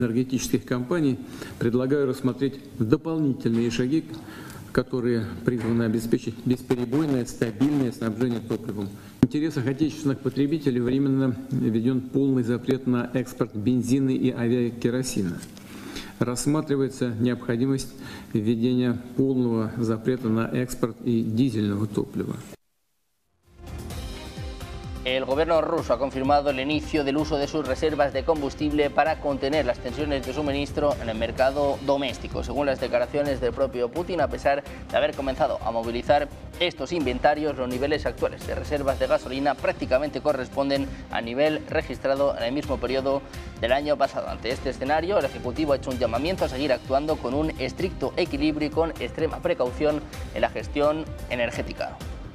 энергетических компаний, предлагаю рассмотреть дополнительные шаги, которые призваны обеспечить бесперебойное, стабильное снабжение топливом. В интересах отечественных потребителей временно введен полный запрет на экспорт бензина и авиакеросина. Рассматривается необходимость введения полного запрета на экспорт и дизельного топлива. El gobierno ruso ha confirmado el inicio del uso de sus reservas de combustible para contener las tensiones de suministro en el mercado doméstico. Según las declaraciones del propio Putin, a pesar de haber comenzado a movilizar estos inventarios, los niveles actuales de reservas de gasolina prácticamente corresponden al nivel registrado en el mismo periodo del año pasado. Ante este escenario, el Ejecutivo ha hecho un llamamiento a seguir actuando con un estricto equilibrio y con extrema precaución en la gestión energética.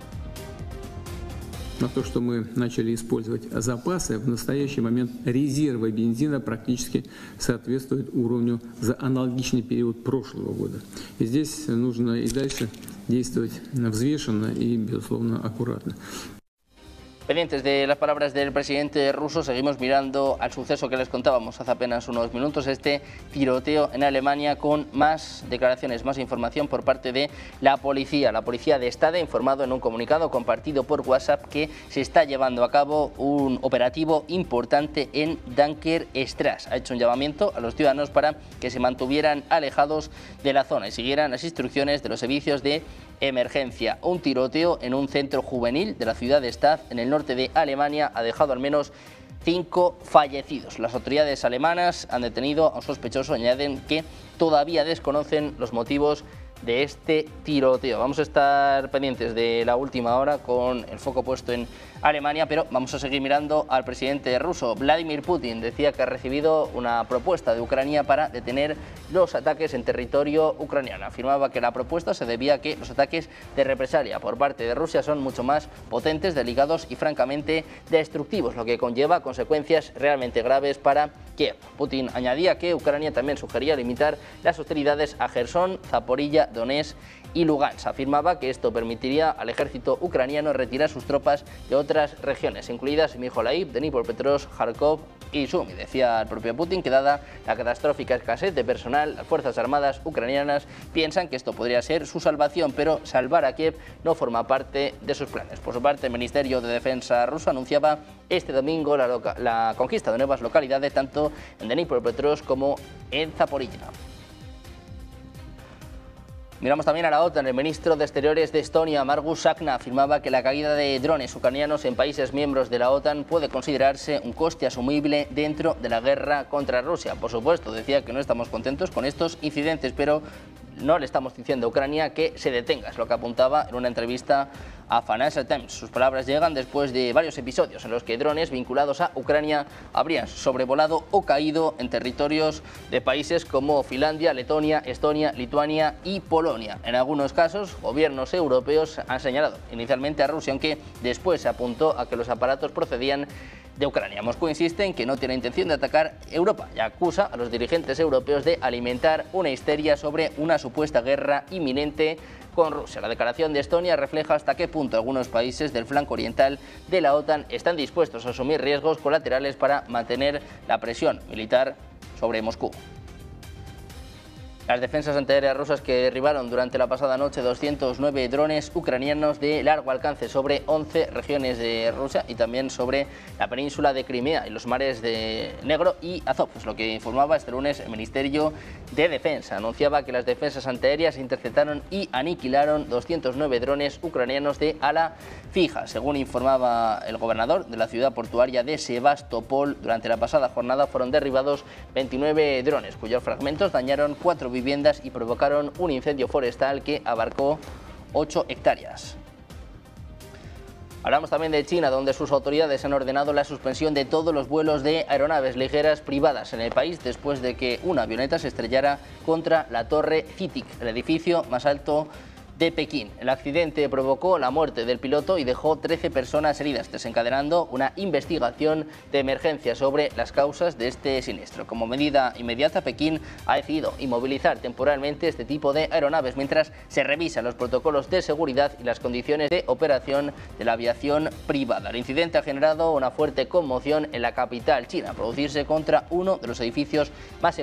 На то, что мы начали использовать запасы, в настоящий момент резервы бензина практически соответствуют уровню за аналогичный период прошлого года. И здесь нужно и дальше действовать взвешенно и, безусловно, аккуратно. Pendientes de las palabras del presidente ruso, seguimos mirando al suceso que les contábamos hace apenas unos minutos, este tiroteo en Alemania, con más declaraciones, más información por parte de la policía. La policía de Estado ha informado en un comunicado compartido por WhatsApp que se está llevando a cabo un operativo importante en Dunkerque-Straße. Ha hecho un llamamiento a los ciudadanos para que se mantuvieran alejados de la zona y siguieran las instrucciones de los servicios de emergencia. Un tiroteo en un centro juvenil de la ciudad de Stade, en el norte de Alemania, ha dejado al menos 5 fallecidos. Las autoridades alemanas han detenido a un sospechoso, añaden que todavía desconocen los motivos de este tiroteo. Vamos a estar pendientes de la última hora con el foco puesto en Alemania, pero vamos a seguir mirando al presidente ruso. Vladimir Putin decía que ha recibido una propuesta de Ucrania para detener los ataques en territorio ucraniano. Afirmaba que la propuesta se debía a que los ataques de represalia por parte de Rusia son mucho más potentes, delicados y francamente destructivos, lo que conlleva consecuencias realmente graves para Kiev. Putin añadía que Ucrania también sugería limitar las hostilidades a Jersón, Zaporilla, Donetsk y Lugansk. Afirmaba que esto permitiría al ejército ucraniano retirar sus tropas de otras regiones, incluidas Mykolaiv, Dnipropetrovsk, Kharkov y Sumy. Decía el propio Putin que, dada la catastrófica escasez de personal, las Fuerzas Armadas ucranianas piensan que esto podría ser su salvación, pero salvar a Kiev no forma parte de sus planes. Por su parte, el Ministerio de Defensa ruso anunciaba este domingo la conquista de nuevas localidades, tanto en Dnipropetrovsk como en Zaporilla. Miramos también a la OTAN. El ministro de Exteriores de Estonia, Margus Tsahkna, afirmaba que la caída de drones ucranianos en países miembros de la OTAN puede considerarse un coste asumible dentro de la guerra contra Rusia. Por supuesto, decía que no estamos contentos con estos incidentes, pero no le estamos diciendo a Ucrania que se detenga, es lo que apuntaba en una entrevista a Financial Times. Sus palabras llegan después de varios episodios en los que drones vinculados a Ucrania habrían sobrevolado o caído en territorios de países como Finlandia, Letonia, Estonia, Lituania y Polonia. En algunos casos, gobiernos europeos han señalado inicialmente a Rusia, aunque después se apuntó a que los aparatos procedían de Ucrania. Moscú insiste en que no tiene intención de atacar Europa y acusa a los dirigentes europeos de alimentar una histeria sobre una supuesta guerra inminente con Rusia. La declaración de Estonia refleja hasta qué punto algunos países del flanco oriental de la OTAN están dispuestos a asumir riesgos colaterales para mantener la presión militar sobre Moscú. Las defensas antiaéreas rusas que derribaron durante la pasada noche 209 drones ucranianos de largo alcance sobre 11 regiones de Rusia y también sobre la península de Crimea y los mares de Negro y Azov. Es lo que informaba este lunes el Ministerio de Defensa. Anunciaba que las defensas antiaéreas interceptaron y aniquilaron 209 drones ucranianos de ala fija. Según informaba el gobernador de la ciudad portuaria de Sebastopol, durante la pasada jornada fueron derribados 29 drones, cuyos fragmentos dañaron 4 viviendas y provocaron un incendio forestal que abarcó 8 hectáreas. Hablamos también de China, donde sus autoridades han ordenado la suspensión de todos los vuelos de aeronaves ligeras privadas en el país después de que una avioneta se estrellara contra la Torre CITIC, el edificio más alto de Pekín. El accidente provocó la muerte del piloto y dejó 13 personas heridas, desencadenando una investigación de emergencia sobre las causas de este siniestro. Como medida inmediata, Pekín ha decidido inmovilizar temporalmente este tipo de aeronaves mientras se revisan los protocolos de seguridad y las condiciones de operación de la aviación privada. El incidente ha generado una fuerte conmoción en la capital china, producirse contra uno de los edificios más